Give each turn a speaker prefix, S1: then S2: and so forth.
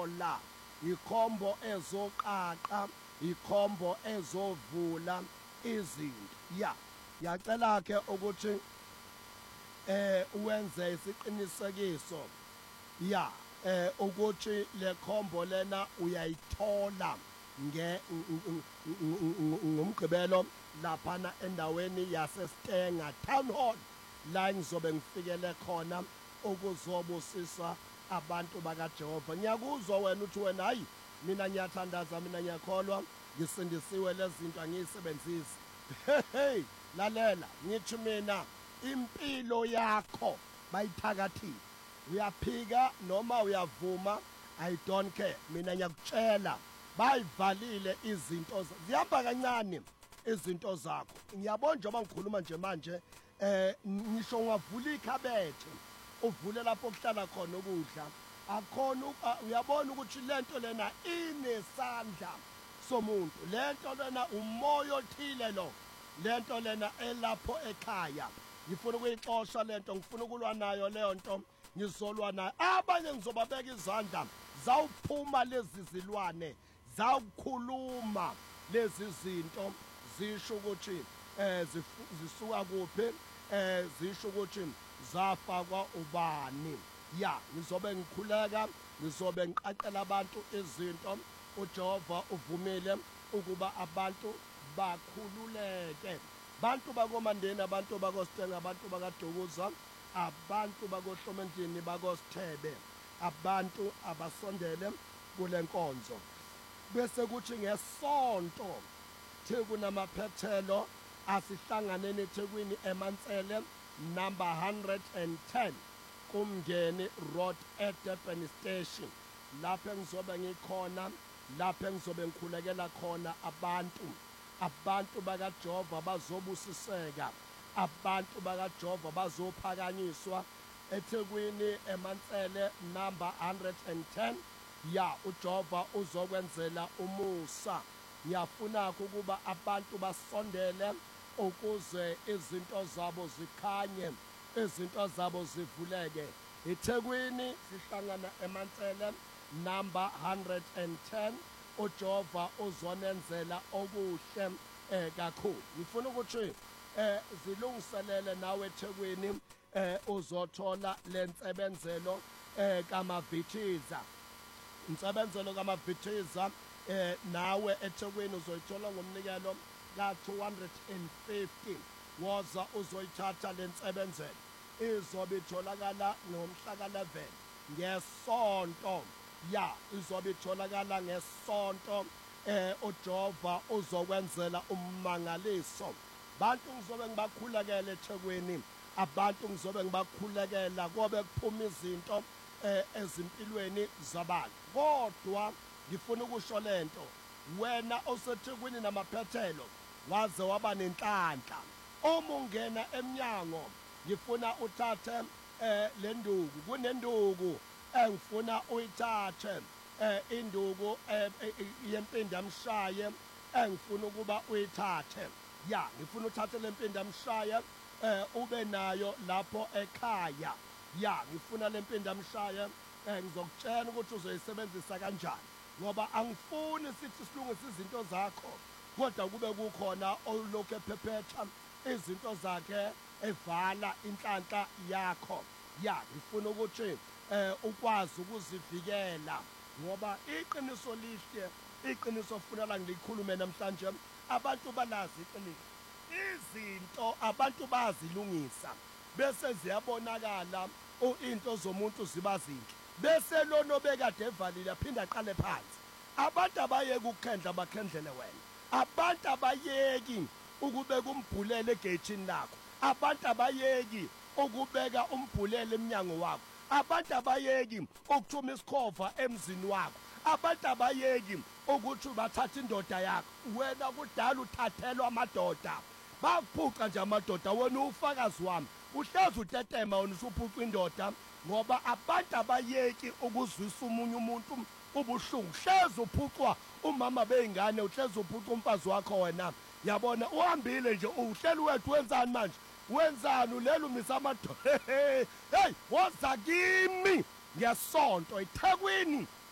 S1: ezothola, ikhombo ezoqaqa, ikhombo ezovula izinto. Yacela ke ukuthi uwenze isiqinisekiso ukuthi le khombo lena uyayithola ngomgqibelo laphana endaweni yaseStenga Town Hall la ngizobe ngifikele khona ukuzobusisa abantu bakaJehova. Ngiyakuzwa wena uthi wena hayi mina ngiyathandaza, mina ngiyakholwa, ngisindisiwe lezi zinto angiyisebenzisi. Hey, lalela ngithi mina impilo yakho bayithakathile, uyaphika noma uyavuma, I don't care. Mina ngiyakutshela bayivalile izinto zihamba kancane izinto zakho. Ngiyabona njengoba ngikhuluma nje manje ngisho ungavula ikhabethe uvule lapho kuhlala khona ukudla, akhona uyabona ukuthi lento lena inesandla somuntu, lento lena umoya othile lo, lento lena elapho ekhaya. Ngifuna ukuyixosha lento, ngifuna ukulwa nayo leyo nto, ngizolwa nayo. Abanye ngizobabeka izandla, zawuphuma lezi zilwane, zawukhuluma lezi zinto, zisho ukuthi zisuka kuphi, zisho ukuthi zafakwa ubani. Ngizobe ngikhuleka, ngizobe ngiqaqela abantu izinto. uJehova uvumile ukuba abantu bakhululeke, bantu bakoMandeni, abantu bakoStenga, abantu bakaDukuza, abantu bakoHlomendlini, bakoSithebe, abantu abasondele kule nkonzo. Bese kuthi ngeSonto kunamaphethelo asihlanganeni eThekwini eMansele number 110 kuMngeni Road eDurban Station. Lapho ngizobe ngikhona, lapho ngizobe ngikhulekela khona abantu bakaJehova bazobusiseka, abantu bakaJehova bazophakanyiswa eThekwini eMansele number 110. uJehova uzokwenzela umusa. Ngiyafuna ukuba abantu basondele ukuze izinto zabo zikhanye, izinto zabo zivuleke. eThekwini sihlangana eMansele number 110. uJehova uzonenzela okuhle kakhulu. Ngifuna ukuthi zilungiselele nawe eThekwini uzothola lensebenzelo kaMavithiza. Insebenzelo kaMavithiza nawe eThekwini uzoyithola ngomnikelo ka250. Woza uzoyithatha lensebenzelo, izobe itholakala ngomhla ka11 ngeSonto. Izobe itholakala ngeSonto. uJehova uzokwenzela ummangaliso. Bantu ngizobe ngibakhulekela eThekwini, abantu ngizobe ngibakhulekela kobe kuphuma izinto ezimpilweni zabantu. Kodwa ngifuna ukusho lento, wena oseThekwini namaphethelo waze waba nenhlanhla, uma ungena eminyango ngifuna uthathe le nduku, kunenduku engifuna uyithathe, induku yempindamshaye engifuna ukuba uyithathe. Ngifuna uthathe le mpindamshaye ube nayo lapho ekhaya. Ngifuna le mpindamshaye, ngizokutshela ukuthi uzoyisebenzisa kanjani, ngoba angifuni sithi silungise izinto zakho kodwa kube kukhona olokhu ephephetha izinto zakhe evala inhlanhla yakho. Ngifuna ukuthi ukwazi ukuzivikela, ngoba iqiniso lihle, iqiniso funela ngilikhulume namhlanje. Abantu balazi iqiniso, izinto abantu bazilungisa bese ziyabonakala into zomuntu ziba zinhle, bese lona obekade evalile aphinda aqale phansi. Abantu abayeki ukukhendla bakhendlele wena, abantu abayeki ukubeka umbhulele egeyithini lakho, abantu abayeki ukubeka umbhulele eminyango wakho, abantu abayeki ukuthuma isikhova emzini wakho, abantu abayeki ukuthi bathatha indoda yakho. Wena kudala uthathelwa amadoda, bakuphuca nje amadoda. Wena ufakazi wami, uhlezi utetema wena usuphuca indoda, ngoba abantu abayeki ukuzwisa umunye umuntu ubuhlungu. Hlezi uphucwa umama beyingane, uhlezi uphuca umfazi wakho. Wena yabona uhambile nje, uhleli wethu, wenzani manje? Wenzani ulela umisa amadoda? Hey, woza kimi ngeSonto eThekwini